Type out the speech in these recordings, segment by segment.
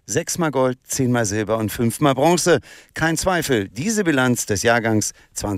6-mal Gold, 10-mal Silber und 5-mal Bronze. Kein Zweifel, diese Bilanz des Jahrgangs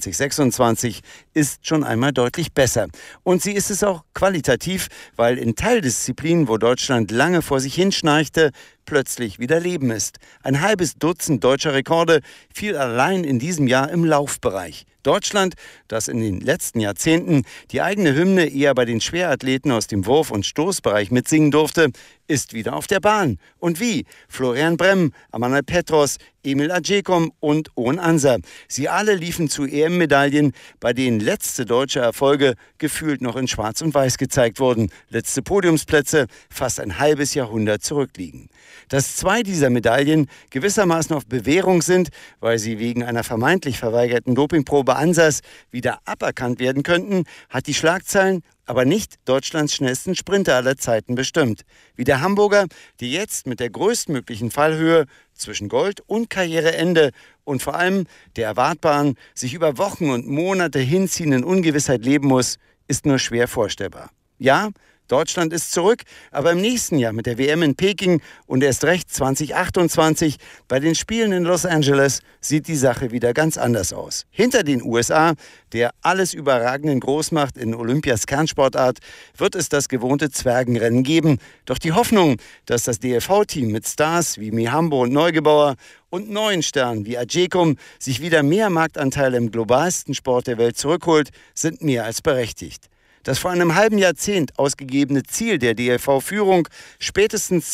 2026 ist schon einmal deutlich besser. Und sie ist es auch qualitativ, weil in Teildisziplinen, wo Deutschland lange vor sich hinschnarchte, plötzlich wieder Leben ist. Ein halbes Dutzend deutscher Rekorde fiel allein in diesem Jahr im Laufbereich. Deutschland, das in den letzten Jahrzehnten die eigene Hymne eher bei den Schwerathleten aus dem Wurf- und Stoßbereich mitsingen durfte, ist wieder auf der Bahn. Und wie? Florian Bremm, Amanal Petros, Emil Ajcekum und Owen Anser. Sie alle liefen zu EM-Medaillen, bei denen letzte deutsche Erfolge gefühlt noch in Schwarz und Weiß gezeigt wurden. Letzte Podiumsplätze fast ein halbes Jahrhundert zurückliegen. Dass 2 dieser Medaillen gewissermaßen auf Bewährung sind, weil sie wegen einer vermeintlich verweigerten Dopingprobe Ansers wieder aberkannt werden könnten, hat die Schlagzeilen aber nicht Deutschlands schnellsten Sprinter aller Zeiten bestimmt. Wie der Hamburger, die jetzt mit der größtmöglichen Fallhöhe zwischen Gold und Karriereende und vor allem der erwartbaren, sich über Wochen und Monate hinziehenden Ungewissheit leben muss, ist nur schwer vorstellbar. Ja, Deutschland ist zurück, aber im nächsten Jahr mit der WM in Peking und erst recht 2028 bei den Spielen in Los Angeles sieht die Sache wieder ganz anders aus. Hinter den USA, der alles überragenden Großmacht in Olympias Kernsportart, wird es das gewohnte Zwergenrennen geben. Doch die Hoffnung, dass das DLV-Team mit Stars wie Mihambo und Neugebauer und neuen Sternen wie Ajcekum sich wieder mehr Marktanteile im globalsten Sport der Welt zurückholt, sind mehr als berechtigt. Das vor einem halben Jahrzehnt ausgegebene Ziel der DLV-Führung, spätestens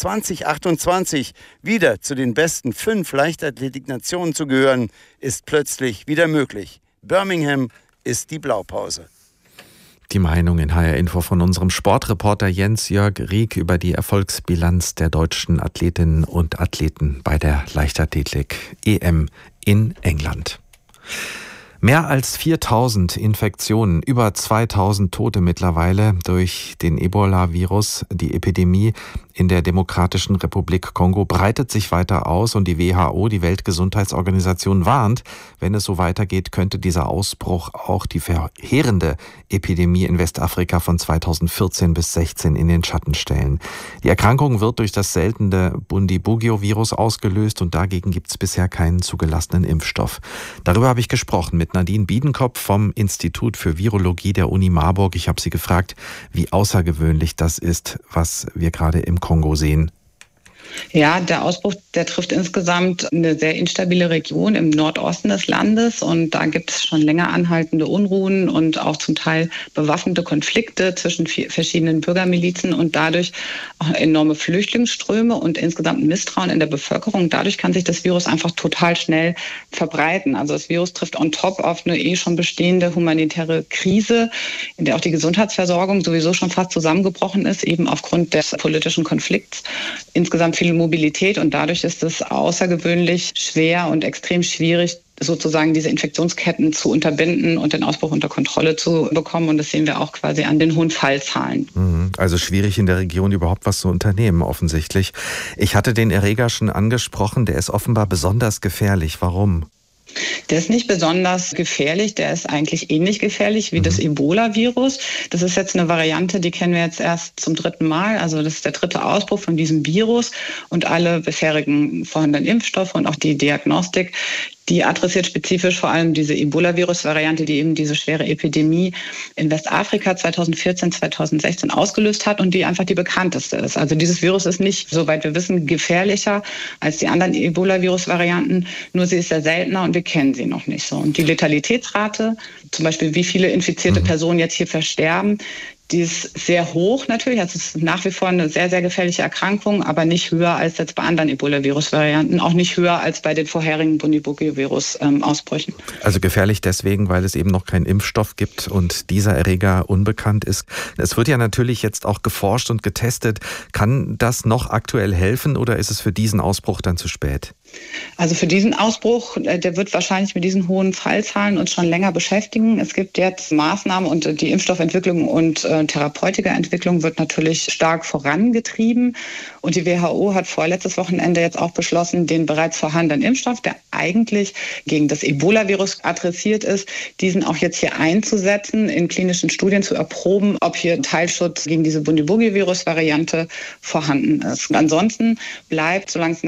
2028 wieder zu den besten 5 Leichtathletik-Nationen zu gehören, ist plötzlich wieder möglich. Birmingham ist die Blaupause. Die Meinung in HR Info von unserem Sportreporter Jens-Jörg Rieck über die Erfolgsbilanz der deutschen Athletinnen und Athleten bei der Leichtathletik-EM in England. Mehr als 4.000 Infektionen, über 2.000 Tote mittlerweile durch den Ebola-Virus. Die Epidemie in der Demokratischen Republik Kongo breitet sich weiter aus und die WHO, die Weltgesundheitsorganisation, warnt, wenn es so weitergeht, könnte dieser Ausbruch auch die verheerende Epidemie in Westafrika von 2014 bis 2016 in den Schatten stellen. Die Erkrankung wird durch das seltene Bundibugyo-Virus ausgelöst und dagegen gibt es bisher keinen zugelassenen Impfstoff. Darüber habe ich gesprochen mit Nadine Biedenkopf vom Institut für Virologie der Uni Marburg. Ich habe sie gefragt, wie außergewöhnlich das ist, was wir gerade im Kongo sehen. Ja, der Ausbruch, der trifft insgesamt eine sehr instabile Region im Nordosten des Landes und da gibt es schon länger anhaltende Unruhen und auch zum Teil bewaffnete Konflikte zwischen verschiedenen Bürgermilizen und dadurch auch enorme Flüchtlingsströme und insgesamt Misstrauen in der Bevölkerung. Dadurch kann sich das Virus einfach total schnell verbreiten. Also das Virus trifft on top auf eine schon bestehende humanitäre Krise, in der auch die Gesundheitsversorgung sowieso schon fast zusammengebrochen ist, eben aufgrund des politischen Konflikts. Insgesamt viel Mobilität und dadurch ist es außergewöhnlich schwer und extrem schwierig, sozusagen diese Infektionsketten zu unterbinden und den Ausbruch unter Kontrolle zu bekommen. Und das sehen wir auch quasi an den hohen Fallzahlen. Also schwierig in der Region überhaupt was zu unternehmen, offensichtlich. Ich hatte den Erreger schon angesprochen, der ist offenbar besonders gefährlich. Warum? Der ist nicht besonders gefährlich, der ist eigentlich ähnlich gefährlich wie das Ebola-Virus. Das ist jetzt eine Variante, die kennen wir jetzt erst zum 3. Mal. Also das ist der 3. Ausbruch von diesem Virus und alle bisherigen vorhandenen Impfstoffe und auch die Diagnostik, die adressiert spezifisch vor allem diese Ebola-Virus-Variante, die eben diese schwere Epidemie in Westafrika 2014, 2016 ausgelöst hat und die einfach die bekannteste ist. Also dieses Virus ist nicht, soweit wir wissen, gefährlicher als die anderen Ebola-Virus-Varianten, nur sie ist sehr seltener und wir kennen sie noch nicht so. Und die Letalitätsrate, zum Beispiel wie viele infizierte Personen jetzt hier versterben, die ist sehr hoch natürlich. Also es ist nach wie vor eine sehr, sehr gefährliche Erkrankung, aber nicht höher als jetzt bei anderen Ebola-Virus-Varianten, auch nicht höher als bei den vorherigen Bundibugyo-Virus-Ausbrüchen. Also gefährlich deswegen, weil es eben noch keinen Impfstoff gibt und dieser Erreger unbekannt ist. Es wird ja natürlich jetzt auch geforscht und getestet. Kann das noch aktuell helfen oder ist es für diesen Ausbruch dann zu spät? Also für diesen Ausbruch, der wird wahrscheinlich mit diesen hohen Fallzahlen uns schon länger beschäftigen. Es gibt jetzt Maßnahmen und die Impfstoffentwicklung und Therapeutikaentwicklung wird natürlich stark vorangetrieben. Und die WHO hat vorletztes Wochenende jetzt auch beschlossen, den bereits vorhandenen Impfstoff, der eigentlich gegen das Ebola-Virus adressiert ist, diesen auch jetzt hier einzusetzen, in klinischen Studien zu erproben, ob hier Teilschutz gegen diese Bundibugyo-Virus-Variante vorhanden ist. Und ansonsten bleibt, solange es